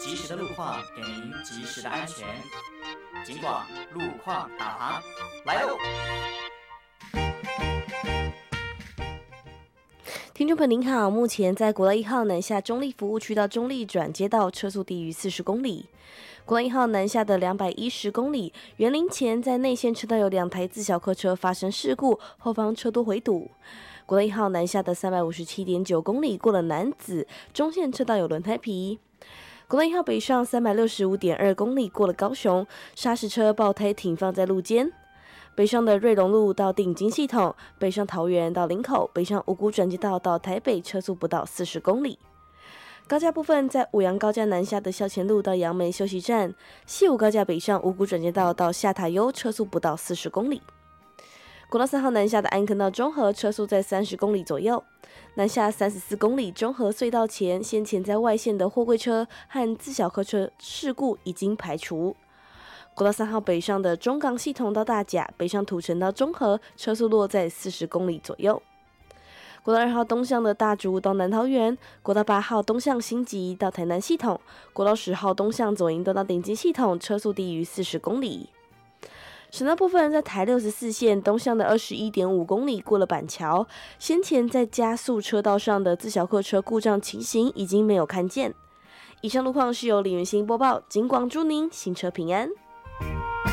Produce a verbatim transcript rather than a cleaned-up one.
及时的路况，给您及时的安全。警广路况导航来喽！ 听众朋友您好，目前在国道一号南下中立服务区到中立转接道车速低于四十公里。国道一号南下的两百一十公里，园林前在内线车道有两台自小客车发生事故，后方车多回堵。国道一号南下的三百五十七点九公里，过了楠梓中线车道有轮胎皮。国道一号北上三百六十五点二公里，过了高雄，砂石车爆胎停放在路肩。北上的瑞隆路到定金系统，北上桃园到林口，北上五股转接道到台北，车速不到四十公里。高架部分，在五杨高架南下的校前路到杨梅休息站，西武高架北上五股转接道到下塔悠，车速不到四十公里。国道三号南下的安坑到中和，车速在三十公里左右。南下三十四公里，中和隧道前，先前在外线的货柜车和自小客车事故已经排除。国道三号北上的中港系统到大甲，北上土城到中和，车速落在四十公里左右。国道二号东向的大竹到南桃园，国道八号东向新集到台南系统，国道十号东向左营段到顶金系统，车速低于四十公里。省道部分，在台六十四线东向的二十一点五公里过了板桥，先前在加速车道上的自小客车故障情形已经没有看见。以上路况是由李元兴播报，警广祝您行车平安。